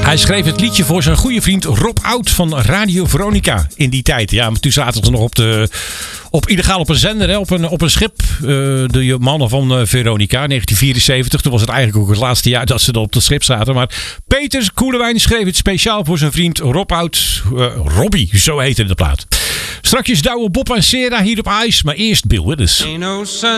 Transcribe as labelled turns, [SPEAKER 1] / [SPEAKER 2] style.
[SPEAKER 1] Hij schreef het liedje voor zijn goede vriend Rob Oud van Radio Veronica in die tijd. Ja, maar toen zaten ze nog illegaal op een zender, hè, op een schip. De mannen van Veronica, 1974. Toen was het eigenlijk ook het laatste jaar dat ze op het schip zaten. Maar Peter Koelewijn schreef het speciaal voor zijn vriend Rob Oud. Robbie, zo heette de plaat. Strakjes Douwe Bob en Sarah hier op IJs, maar eerst Bill Withers.